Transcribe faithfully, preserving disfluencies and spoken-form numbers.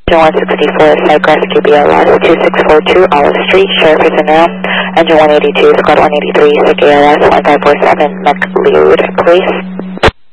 Engine one sixty-four, Site Rescue B L S two six four two Olive Street, Sheriff is in now. Engine one eighty-two, Squad one eighty-three, Sick A L S one five four seven, McLeod, please.